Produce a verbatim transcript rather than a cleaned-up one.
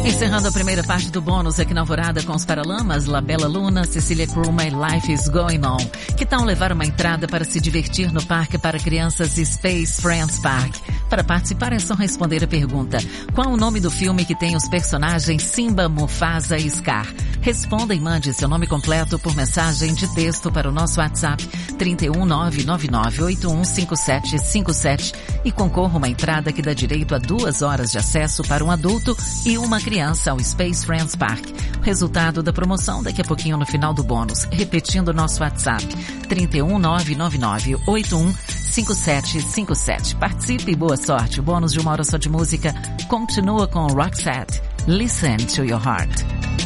Encerrando a primeira parte do bônus aqui na Alvorada com os Paralamas, La Bella Luna, Cecília Crew, My Life is Going On. Que tal levar uma entrada para se divertir no parque para crianças Space Friends Park? Para participar é só responder a pergunta: qual o nome do filme que tem os personagens Simba, Mufasa e Scar? Responda e mande seu nome completo por mensagem de texto para o nosso WhatsApp três um nove nove nove oito um cinco sete cinco sete e concorra uma entrada que dá direito a duas horas de acesso para um adulto e uma criança ao Space Friends Park. O resultado da promoção daqui a pouquinho no final do bônus. Repetindo o nosso WhatsApp três um nove nove nove oito um cinco sete cinco sete. Participe e boa sorte. O bônus de uma hora só de música continua com Roxette. Listen to your heart.